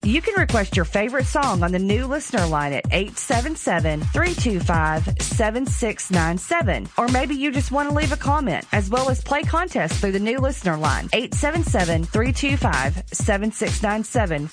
You can request your favorite song on the new listener line at 877-325-7697. Or maybe you just want to leave a comment, as well as play contests through the new listener line, 877-325-7697.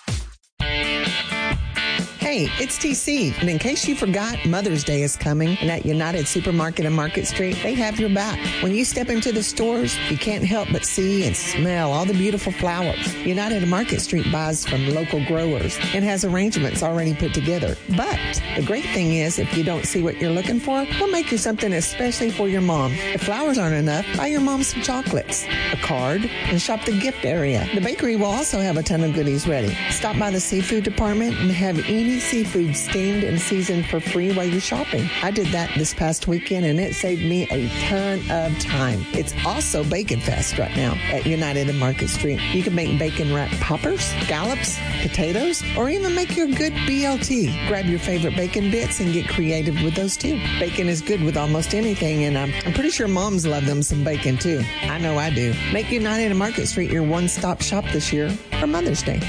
Hey, it's TC, and in case you forgot, Mother's Day is coming, and at United Supermarket and Market Street, they have your back. When you step into the stores, you can't help but see and smell all the beautiful flowers. United Market Street buys from local growers and has arrangements already put together. But the great thing is, if you don't see what you're looking for, we'll make you something especially for your mom. If flowers aren't enough, buy your mom some chocolates, a card, and shop the gift area. The bakery will also have a ton of goodies ready. Stop by the seafood department and have any seafood steamed and seasoned for free while you're shopping. I did that this past weekend, and it saved me a ton of time. It's also Bacon Fest right now at United and Market Street. You can make bacon wrap poppers, scallops, potatoes, or even make your good BLT. Grab your favorite bacon bits and get creative with those too. Bacon is good with almost anything, and I'm pretty sure moms love them some bacon too. I know I do. Make United and Market Street your one-stop shop this year for Mother's Day.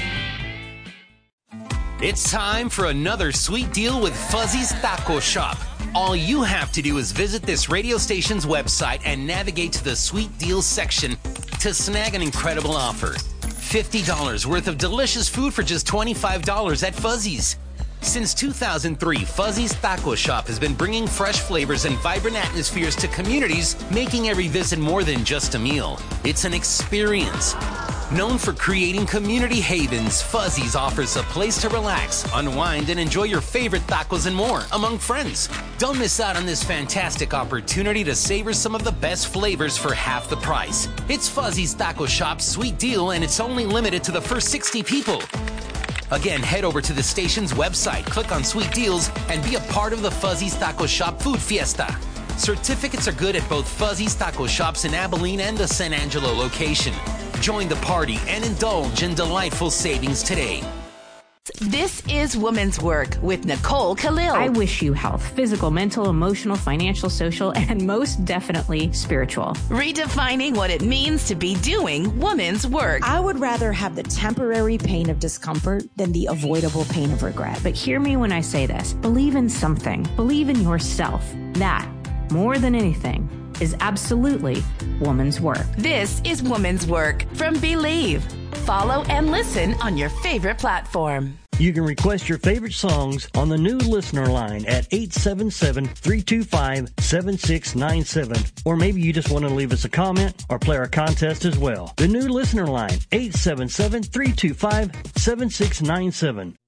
It's time for another sweet deal with Fuzzy's Taco Shop. All you have to do is visit this radio station's website and navigate to the sweet deals section to snag an incredible offer. $50 worth of delicious food for just $25 at Fuzzy's. Since 2003, Fuzzy's Taco Shop has been bringing fresh flavors and vibrant atmospheres to communities, making every visit more than just a meal. It's an experience. Known for creating community havens, Fuzzy's offers a place to relax, unwind, and enjoy your favorite tacos and more among friends. Don't miss out on this fantastic opportunity to savor some of the best flavors for half the price. It's Fuzzy's Taco Shop's sweet deal, and it's only limited to the first 60 people. Again, head over to the station's website, click on Sweet Deals, and be a part of the Fuzzy's Taco Shop Food Fiesta. Certificates are good at both Fuzzy's Taco Shops in Abilene and the San Angelo location. Join the party and indulge in delightful savings today. This is Woman's Work with Nicole Khalil. I wish you health, physical, mental, emotional, financial, social, and most definitely spiritual. Redefining what it means to be doing woman's work. I would rather have the temporary pain of discomfort than the avoidable pain of regret. But hear me when I say this. Believe in something. Believe in yourself. That, more than anything, is absolutely woman's work. This is Woman's Work from Believe. Follow and listen on your favorite platform. You can request your favorite songs on the new listener line at 877-325-7697. Or maybe you just want to leave us a comment or play our contest as well. The new listener line, 877-325-7697.